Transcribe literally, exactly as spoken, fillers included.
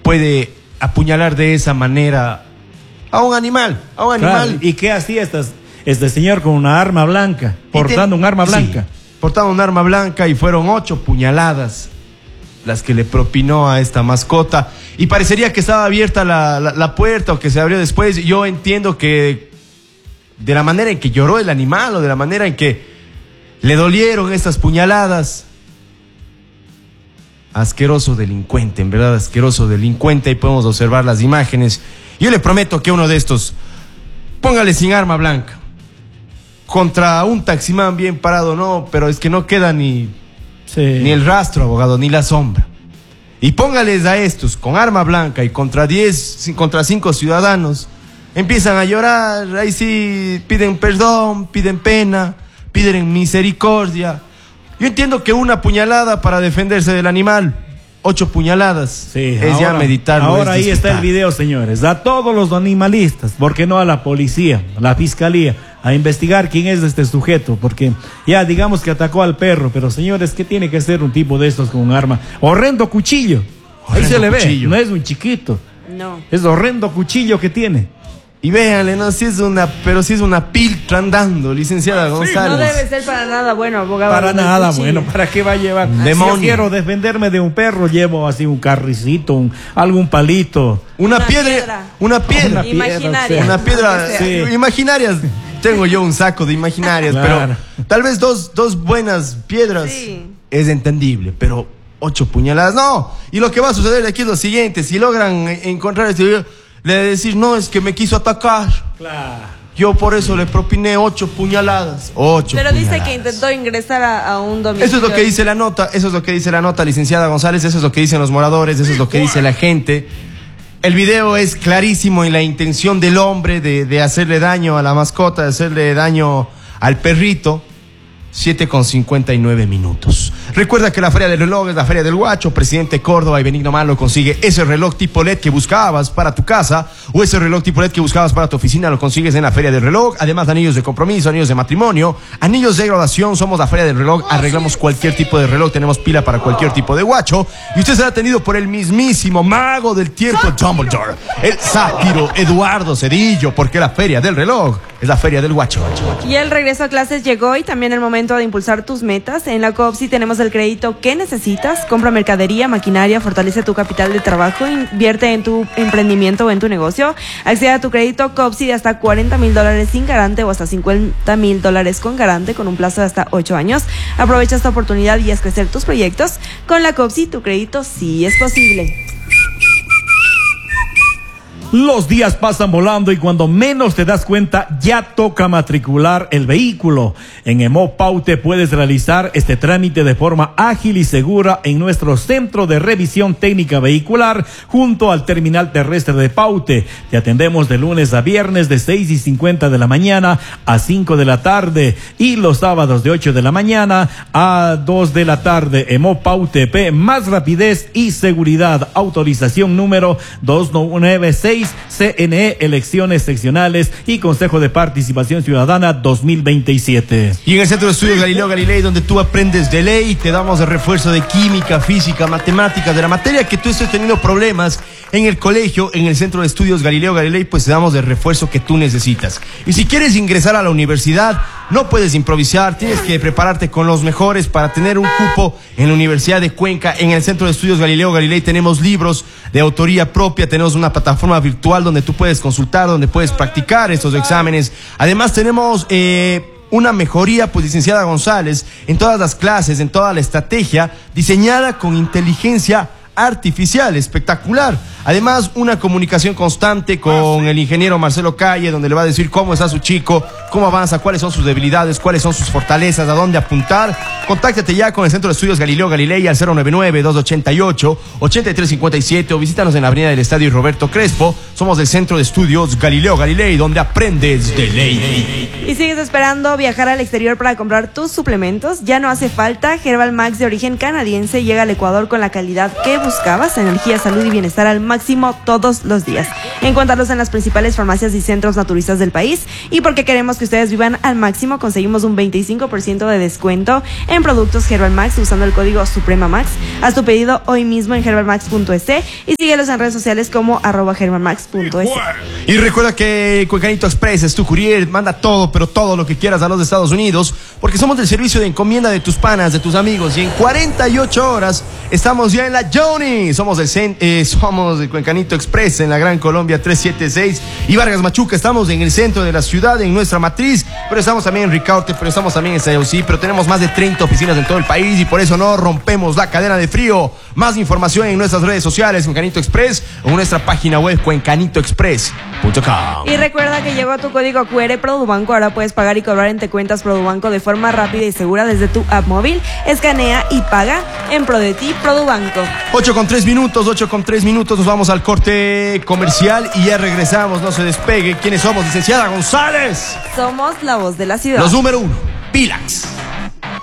puede apuñalar de esa manera a un animal, a un animal. Claro. ¿Y qué hacía este, este señor con una arma blanca, portando un arma blanca? Sí, portando un arma blanca, y fueron ocho puñaladas las que le propinó a esta mascota, y parecería que estaba abierta la, la, la puerta, o que se abrió después. Yo entiendo que de la manera en que lloró el animal, o de la manera en que le dolieron estas puñaladas, asqueroso delincuente, en verdad asqueroso delincuente. Ahí podemos observar las imágenes. Yo le prometo que uno de estos, póngale sin arma blanca, contra un taximán bien parado, no, pero es que no queda ni, sí. ni el rastro, abogado, ni la sombra. Y póngales a estos con arma blanca y contra diez, contra cinco ciudadanos, empiezan a llorar, ahí sí piden perdón, piden pena, piden misericordia. Yo entiendo que una puñalada para defenderse del animal, ocho puñaladas, sí, es ahora, ya meditarlo. Ahora ahí está el video, señores. A todos los animalistas, ¿por qué no a la policía, a la fiscalía, a investigar quién es este sujeto? Porque ya digamos que atacó al perro, pero señores, ¿qué tiene que ser un tipo de estos con un arma? Horrendo cuchillo. Ahí se le ve, no es un chiquito. No. Es horrendo cuchillo que tiene. Y véanle, no, si es una, pero si es una piltra andando, licenciada sí, González. No debe ser para nada bueno, abogado. Para nada cuchillo. Bueno, ¿para qué va a llevar? Demonio. Si yo quiero defenderme de un perro, llevo así un carricito, un, algún palito. Una, una piedra, piedra. Una piedra. Una piedra imaginaria. Una piedra, sí. Imaginarias. Tengo yo un saco de imaginarias, claro. Pero tal vez dos, dos buenas piedras, sí. Es entendible, pero ocho puñaladas, no. Y lo que va a suceder aquí es lo siguiente: si logran encontrar este video, le decir, no, es que me quiso atacar. Claro. Yo por eso le propiné ocho puñaladas. Ocho Pero puñaladas. Dice que intentó ingresar a, a un domicilio. Eso es lo que dice la nota, eso es lo que dice la nota, licenciada González, eso es lo que dicen los moradores, eso es lo que dice la gente. El video es clarísimo en la intención del hombre de, de hacerle daño a la mascota, de hacerle daño al perrito. siete con cincuenta y nueve minutos. Recuerda que la Feria del Reloj es la Feria del Guacho. Presidente Córdoba y Benigno Malo consigue ese reloj tipo L E D que buscabas para tu casa, o ese reloj tipo L E D que buscabas para tu oficina, lo consigues en la Feria del Reloj. Además de anillos de compromiso, anillos de matrimonio, anillos de graduación. Somos la Feria del Reloj, arreglamos cualquier tipo de reloj, tenemos pila para cualquier tipo de guacho. Y usted será atendido por el mismísimo mago del tiempo, Dumbledore, el sátiro Eduardo Cedillo, porque la Feria del Reloj es la Feria del Guacho. Y el regreso a clases llegó, y también el momento de impulsar tus metas. En la COPSI tenemos el crédito que necesitas. Compra mercadería, maquinaria, fortalece tu capital de trabajo, invierte en tu emprendimiento o en tu negocio. Accede a tu crédito COPSI de hasta cuarenta mil dólares sin garante o hasta cincuenta mil dólares con garante, con un plazo de hasta ocho años. Aprovecha esta oportunidad y haz crecer tus proyectos. Con la COPSI tu crédito sí es posible. Los días pasan volando y cuando menos te das cuenta ya toca matricular el vehículo. En Emopaute puedes realizar este trámite de forma ágil y segura en nuestro centro de revisión técnica vehicular junto al terminal terrestre de Paute. Te atendemos de lunes a viernes de seis y cincuenta de la mañana a cinco de la tarde y los sábados de ocho de la mañana a dos de la tarde. Emopaute P, más rapidez y seguridad. Autorización número dos nueve seis C N E, elecciones seccionales y Consejo de Participación Ciudadana dos mil veintisiete. Y en el Centro de Estudios Galileo Galilei, donde tú aprendes de ley, te damos el refuerzo de química, física, matemáticas, de la materia que tú estés teniendo problemas en el colegio. En el Centro de Estudios Galileo Galilei, pues te damos el refuerzo que tú necesitas. Y si quieres ingresar a la universidad, no puedes improvisar, tienes que prepararte con los mejores para tener un cupo en la Universidad de Cuenca. En el Centro de Estudios Galileo Galilei tenemos libros de autoría propia, tenemos una plataforma virtual donde tú puedes consultar, donde puedes practicar estos exámenes. Además tenemos eh, una mejoría, pues licenciada González, en todas las clases, en toda la estrategia, diseñada con inteligencia artificial, espectacular. Además, una comunicación constante con el ingeniero Marcelo Calle, donde le va a decir cómo está su chico, cómo avanza, cuáles son sus debilidades, cuáles son sus fortalezas, a dónde apuntar. Contáctate ya con el Centro de Estudios Galileo Galilei al cero nueve nueve, dos ocho ocho, ocho tres cinco siete o visítanos en la avenida del Estadio Roberto Crespo. Somos del Centro de Estudios Galileo Galilei, donde aprendes de ley. ¿Y sigues esperando viajar al exterior para comprar tus suplementos? Ya no hace falta. Herbal Max, de origen canadiense, llega al Ecuador con la calidad que buscabas, energía, salud y bienestar al máximo todos los días. Encontrarlos en las principales farmacias y centros naturistas del país. Y porque queremos que ustedes vivan al máximo, conseguimos un veinticinco por ciento de descuento en productos Herbal Max usando el código Suprema Max. Haz tu pedido hoy mismo en herbal max punto es y síguelos en redes sociales como arroba herbal max punto es. Y recuerda que Cuencanito Express es tu courier, manda todo, pero todo lo que quieras a los Estados Unidos, porque somos del servicio de encomienda de tus panas, de tus amigos, y en cuarenta y ocho horas estamos ya en la Johnny. Somos el cen- eh, somos de Cuencanito Express en la Gran Colombia trescientos setenta y seis y Vargas Machuca. Estamos en el centro de la ciudad, en nuestra matriz, pero estamos también en Ricaurte, pero estamos también en Sayosí, pero tenemos más de treinta oficinas en todo el país y por eso no rompemos la cadena de frío. Más información en nuestras redes sociales, Cuencanito Express, o en nuestra página web, cuencanito express punto com. Y recuerda que llegó tu código Q R Produbanco. Ahora puedes pagar y cobrar en Te Cuentas Produbanco de forma rápida y segura desde tu app móvil. Escanea y paga en Pro de ti, Produbanco. ocho con tres minutos, ocho con tres minutos, nos vamos al corte comercial y ya regresamos, no se despegue. ¿Quiénes somos? Licenciada González. Somos la voz de la ciudad. Los número uno, Pilax.